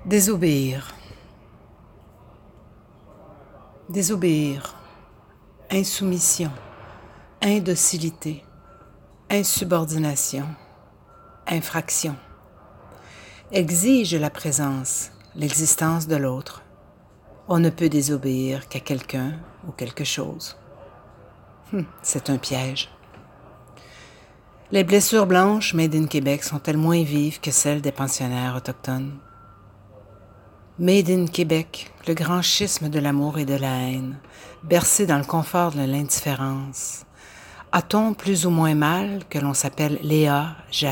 Désobéir. Désobéir. Insoumission. Indocilité. Insubordination. Infraction. Exige la présence, l'existence de l'autre. On ne peut désobéir qu'à quelqu'un ou quelque chose. C'est un piège. Les blessures blanches made in Québec sont-elles moins vives que celles des pensionnaires autochtones? Made in Québec, le grand schisme de l'amour et de la haine, bercé dans le confort de l'indifférence. A-t-on plus ou moins mal que l'on s'appelle Léa,